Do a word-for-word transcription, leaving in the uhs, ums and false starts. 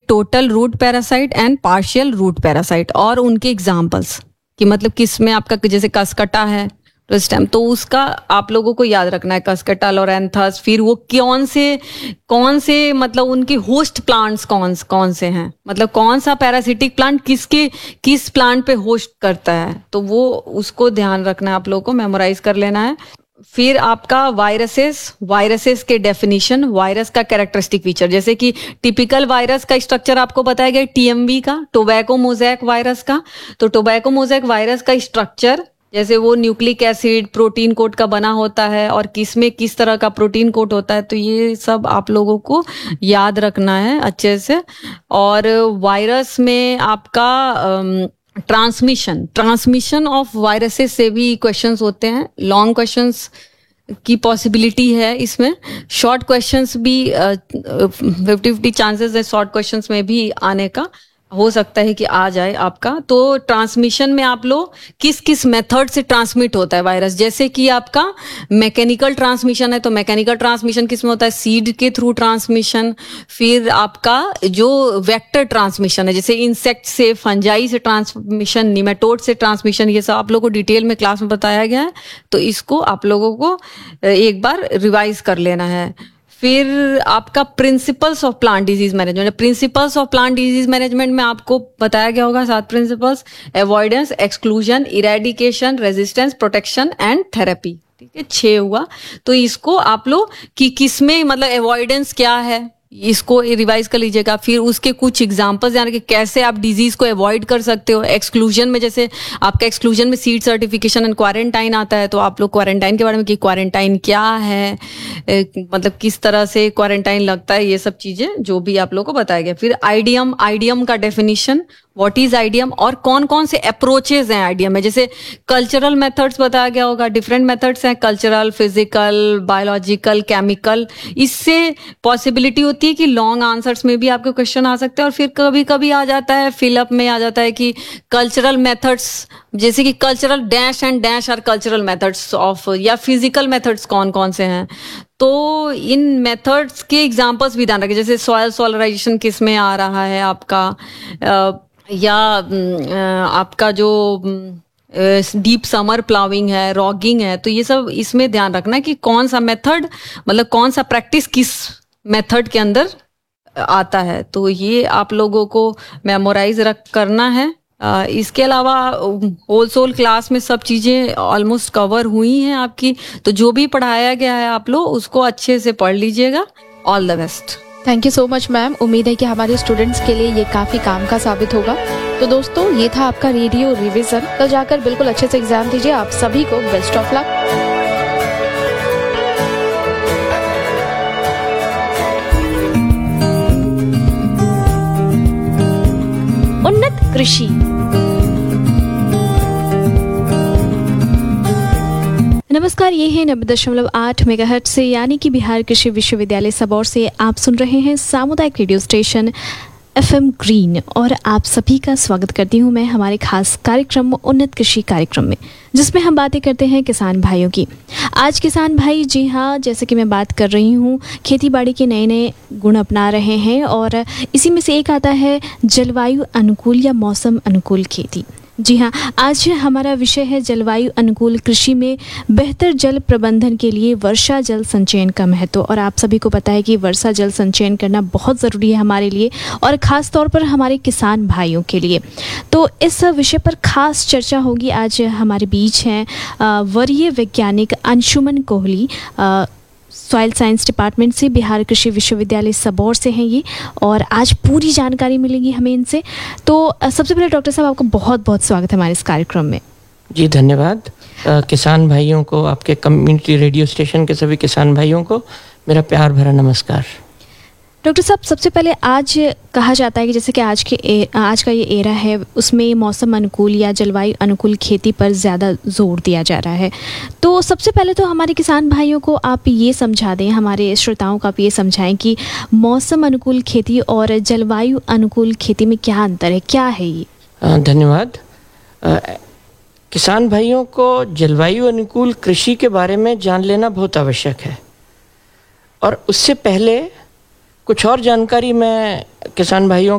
Total root parasite and partial root parasite, और उनके examples कि मतलब किस में आपका जैसे कसकटा है तो इस टाइम तो उसका आप लोगों को याद रखना है, कसकटा, लोरेंथस, फिर वो कौन से कौन से मतलब उनके होस्ट प्लांट्स कौन कौन से हैं, मतलब कौन सा पैरासिटिक प्लांट किसके किस प्लांट पे होस्ट करता है, तो वो उसको ध्यान रखना है, आप लोगों को मेमोराइज कर लेना है। फिर आपका वायरसेस, वायरसेस के डेफिनेशन, वायरस का कैरेक्टरिस्टिक फीचर, जैसे कि टिपिकल वायरस का स्ट्रक्चर आपको बताया गया टीएमवी का, टोबैको मोज़ेक वायरस का। तो टोबैको मोज़ेक वायरस का स्ट्रक्चर जैसे वो न्यूक्लिक एसिड प्रोटीन कोट का बना होता है और किस में किस तरह का प्रोटीन कोट होता है, तो ये सब आप लोगों को याद रखना है अच्छे से। और वायरस में आपका ट्रांसमिशन ट्रांसमिशन ऑफ वायरसेस से भी क्वेश्चंस होते हैं, लॉन्ग क्वेश्चंस की पॉसिबिलिटी है इसमें, शॉर्ट क्वेश्चंस भी फिफ्टी फिफ्टी चांसेस है शॉर्ट क्वेश्चंस में भी आने का, हो सकता है कि आ जाए आपका। तो ट्रांसमिशन में आप लोग किस किस मेथड से ट्रांसमिट होता है वायरस, जैसे कि आपका मैकेनिकल ट्रांसमिशन है, तो मैकेनिकल ट्रांसमिशन किस में होता है, सीड के थ्रू ट्रांसमिशन। फिर आपका जो वेक्टर ट्रांसमिशन है, जैसे इंसेक्ट से, फंजाई से ट्रांसमिशन, निमेटोड से ट्रांसमिशन, ये सब आप लोगों को डिटेल में क्लास में बताया गया है, तो इसको आप लोगों को एक बार रिवाइज कर लेना है। फिर आपका principles of plant disease management, principles of plant disease management में आपको बताया गया होगा सात principles, avoidance, exclusion, eradication, resistance, protection and therapy. ठीक है, छह हुआ। तो इसको आप लोग कि किसमें मतलब अवॉइडेंस क्या है, इसको रिवाइज कर लीजिएगा। फिर उसके कुछ एग्जांपल्स यानी कि कैसे आप डिजीज को अवॉइड कर सकते हो। एक्सक्लूजन में जैसे आपका एक्सक्लूजन में सीड सर्टिफिकेशन एंड क्वारंटाइन आता है, तो आप लोग क्वारंटाइन के बारे में कि क्वारंटाइन क्या है, ए, मतलब किस तरह से क्वारंटाइन लगता है, ये सब चीजें जो भी आप लोग को बताया गया। फिर आईडीएम, आईडीएम का डेफिनेशन, व्हाट इज आईडीएम और कौन कौन से अप्रोचेज हैं आईडीएम में, जैसे कल्चरल मेथड्स बताया गया होगा, डिफरेंट मेथड्स हैं, कल्चरल, फिजिकल, बायोलॉजिकल, केमिकल। इससे पॉसिबिलिटी होती है कि लॉन्ग आंसर्स में भी आपके क्वेश्चन आ सकते हैं, और फिर कभी कभी आ जाता है फिलअप में आ जाता है कि कल्चरल मेथड्स, जैसे कि cultural dash and dash are cultural methods of, या फिजिकल मेथड्स कौन कौन से हैं। तो इन मेथड्स के एग्जांपल्स भी ध्यान रखें, जैसे सॉइल सोलराइजेशन किस में आ रहा है आपका, आ, या आपका जो डीप समर प्लाविंग है, रॉगिंग है, तो ये सब इसमें ध्यान रखना है कि कौन सा मेथड मतलब कौन सा प्रैक्टिस किस मेथड के अंदर आता है, तो ये आप लोगों को मेमोराइज रख करना है। Uh, इसके अलावा होल सोल क्लास में सब चीज़ें ऑलमोस्ट कवर हुई हैं आपकी, तो जो भी पढ़ाया गया है आप लोग उसको अच्छे से पढ़ लीजिएगा। All the best. Thank you so much ma'am. उम्मीद है कि हमारे स्टूडेंट्स के लिए ये काफ़ी काम का साबित होगा। तो दोस्तों, ये था आपका रेडियो रिवीजन। कल जाकर बिल्कुल अच्छे से एग्जाम दीजिए। आप सभी को बेस्ट ऑफ लक। उन्नत कृषि। नमस्कार, ये है नब्बे दशमलव आठ मेगाहर्ट्ज से यानी कि बिहार कृषि विश्वविद्यालय सबौर से आप सुन रहे हैं सामुदायिक रेडियो स्टेशन एफएम ग्रीन, और आप सभी का स्वागत करती हूँ मैं हमारे खास कार्यक्रम उन्नत कृषि कार्यक्रम में, जिसमें हम बातें करते हैं किसान भाइयों की। आज किसान भाई, जी हाँ, जैसे कि मैं बात कर रही हूँ, खेती बाड़ी के नए नए गुण अपना रहे हैं, और इसी में से एक आता है जलवायु अनुकूल या मौसम अनुकूल खेती। जी हाँ, आज हमारा विषय है जलवायु अनुकूल कृषि में बेहतर जल प्रबंधन के लिए वर्षा जल संचयन का महत्व। और आप सभी को पता है कि वर्षा जल संचयन करना बहुत ज़रूरी है हमारे लिए, और ख़ास तौर पर हमारे किसान भाइयों के लिए। तो इस विषय पर खास चर्चा होगी। आज हमारे बीच हैं वरीय वैज्ञानिक Anshuman Kohli, soil science department से, बिहार कृषि विश्वविद्यालय सबौर से हैं ये, और आज पूरी जानकारी मिलेगी हमें इनसे। तो सबसे पहले डॉक्टर साहब, आपका बहुत बहुत स्वागत है हमारे इस कार्यक्रम में। जी धन्यवाद। आ, किसान भाइयों को, आपके कम्युनिटी रेडियो स्टेशन के सभी किसान भाइयों को मेरा प्यार भरा नमस्कार। डॉक्टर साहब, सबसे पहले आज कहा जाता है कि जैसे कि आज के ए, आज का ये एरा है, उसमें मौसम अनुकूल या जलवायु अनुकूल खेती पर ज़्यादा जोर दिया जा रहा है। तो सबसे पहले तो हमारे किसान भाइयों को आप ये समझा दें, हमारे श्रोताओं को आप ये समझाएं कि मौसम अनुकूल खेती और जलवायु अनुकूल खेती में क्या अंतर है, क्या है ये? धन्यवाद। किसान भाइयों को जलवायु अनुकूल कृषि के बारे में जान लेना बहुत आवश्यक है, और उससे पहले कुछ और जानकारी मैं किसान भाइयों